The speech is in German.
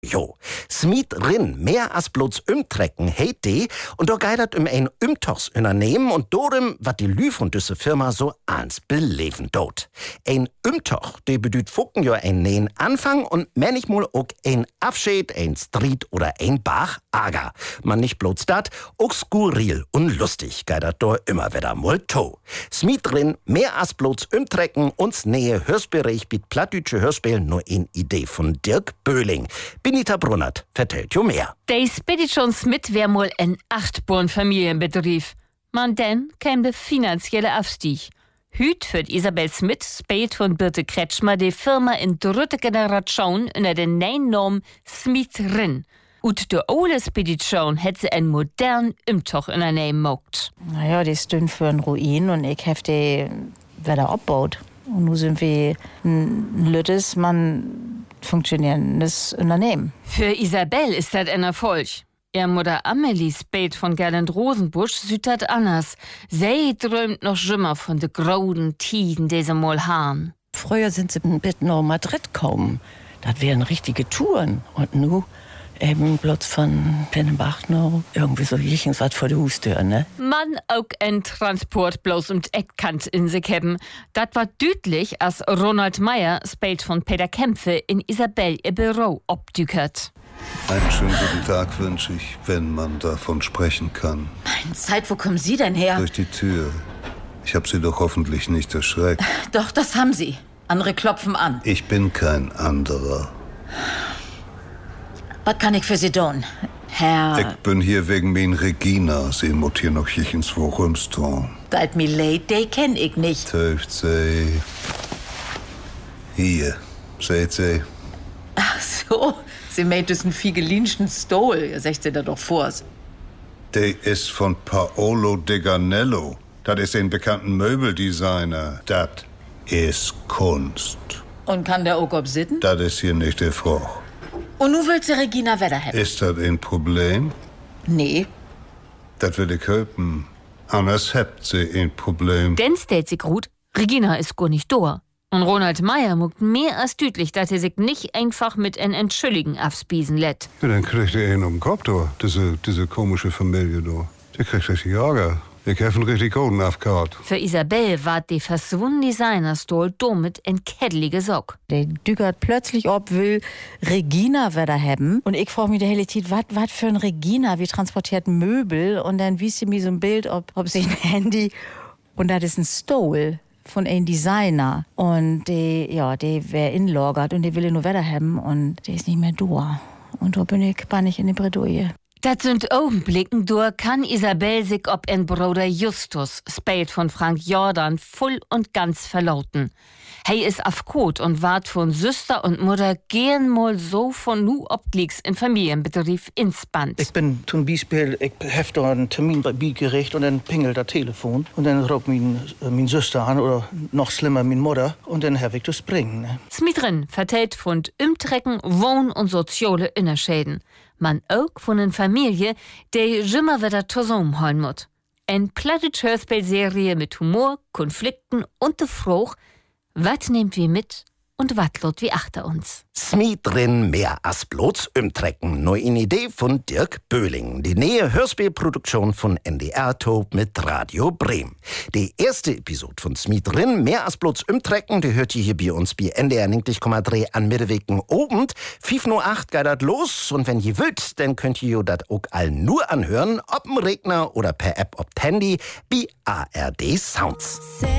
Jo, Smit rin mehr als bloß umtrecken heit die und da geidert ein Umtochsunternehmen und dorem, wat die Lü von düsse Firma so ans beleben dort. Ein Umtoch, die bedüht fucken ja ein neuen Anfang und manchmal auch ein Abschied, ein Street oder ein Bach Ager. Man nicht bloß dat, auch skurril und lustig geidert da immer wieder mal to. Smit drin mehr als bloß umtrecken uns nähe Hörspielreich bietet plattdütsche Hörspiel nur eine Idee von Dirk Böhling. Benita Brunnert vertellt jo mehr. Der Spedition Smit wär mal ein 8-Born-Familienbetrieb. Man denn käm de finanzielle Aufstieg. Hüt für Isabel Smit spät von Birte Kretschmer die Firma in dritte Generation unter den neuen Namen Smit rin. Und de ole Spedition hätt sie ein modern Umtoch in der Nähe mogt. Naja, die stünd für ein Ruin und ich hef die wieder abbaut. Und nun sind wir ein lüttes, man funktionierendes Unternehmen. Für Isabel ist das ein Erfolg. Ihr Mutter Amelie Spät von Gerland-Rosenbusch sieht das anders. Sie träumt noch schimmer von de grauen Tiden diese Mal Hahn. Früher sind sie mit nach Madrid gekommen. Das wären richtige Touren. Und nu eben bloß von Pennenbach noch irgendwie so jichens was vor der Hustür, ne? Man auch ein Transport bloß und Eckkant in sich haben. Das war deutlich, als Ronald Meyer Spät von Peter Kämpfe in Isabel ihr Büro obdükert. Einen schönen guten Tag wünsche ich, wenn man davon sprechen kann. Meine Zeit, wo kommen Sie denn her? Durch die Tür. Ich habe Sie doch hoffentlich nicht erschreckt. Doch, das haben Sie. Andere klopfen an. Ich bin kein anderer. Was kann ich für Sie tun, Herr? Ich bin hier wegen min Regina. Sie mut hier noch jichens wo Rümstron. Dat mi leid, die kenn ich nicht. Töft sie. Hier, seht sie. Ach so, Sie meint es ein Fiegelinschen Stol. Ihr seht sie da doch vor. Der ist von Paolo De Ganello. Das ist ein bekannten Möbeldesigner. Das ist Kunst. Und kann der auch obsitten? Das ist hier nicht der Frucht. Und nu willst du Regina Wedder haben? Ist das ein Problem? Nee. Das will ich helfen. Anders habt sie ein Problem. Denn stellt sich gut, Regina ist gar nicht da. Und Ronald Meyer muckt mehr als deutlich, dass er sich nicht einfach mit en Entschuldigen aufspiesen lässt. Ja, dann kriegt er einen um den Kopf, da. Diese komische Familie, da. Der kriegt richtig Ärger. Ich hab einen richtig Golden aufgehört. Für Isabel war die verschwundene Designerstol damit ein keddelige Sock. Der dügert plötzlich ob, will Regina wieder haben. Und ich frage mich die hele Zeit, was für ein Regina? Wie transportiert Möbel? Und dann wies sie mir so ein Bild, ob sie ein Handy. Und das ist ein Stol von einem Designer. Und die wär inlogert und die will nur wieder haben. Und der ist nicht mehr da. Und da bin ich in die Bredouille. Das sind Augenblicken, durch kann Isabel sich ob en Bruder Justus, spät von Frank Jordan, voll und ganz verlauten. Hey is auf Kot und wart von Süster und Mutter gehen mal so von nu obgliegs in Familienbetrieb ins Band. Ich bin zum Beispiel, ich hef da einen Termin bei Biegericht und dann pingelt das Telefon und dann ruft min Süster an oder noch schlimmer min Mutter und dann hab ich das bringen. Ne? Smitrin vertellt von Umtrecken, Wohn- und soziale Innerschäden. Man auch von einer Familie, die immer wieder zusammenhalten muss. Eine plattdeutsche Hörspielserie mit Humor, Konflikten und der Frage, was nehmt wir mit und was lässt wir achter uns? Smit drin mehr als bloß umtrecken. Neu eine Idee von Dirk Böhling. Die neue Hörspielproduktion von NDR Top mit Radio Bremen. Die erste Episode von Smit drin mehr als bloß umtrecken, die hört ihr hier bei uns bei NDR 90,3 an Mittewegen Abend. 5:08 geht das los und wenn ihr wollt, dann könnt ihr das auch all nur anhören, ob im Regner oder per App ob Handy, bei ARD Sounds.